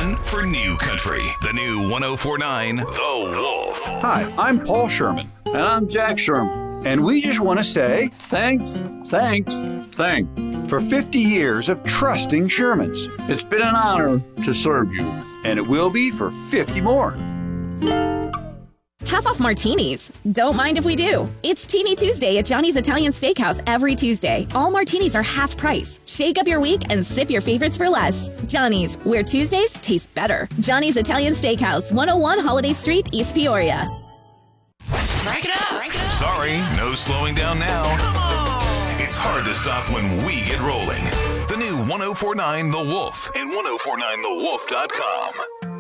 one for New Country. The new 1049 The Wolf. Hi, I'm Paul Sherman. And I'm Jack Sherman. And we just want to say Thanks for 50 years of trusting Shermans. It's been an honor to serve you. And it will be for 50 more. Half off martinis. Don't mind if we do. It's Teeny Tuesday at Johnny's Italian Steakhouse every Tuesday. All martinis are half price. Shake up your week and sip your favorites for less. Johnny's, where Tuesdays taste better. Johnny's Italian Steakhouse, 101 Holiday Street, East Peoria. Crank it up. Sorry, no slowing down now. Come on. It's hard to stop when we get rolling. The new 1049 The Wolf and 1049thewolf.com.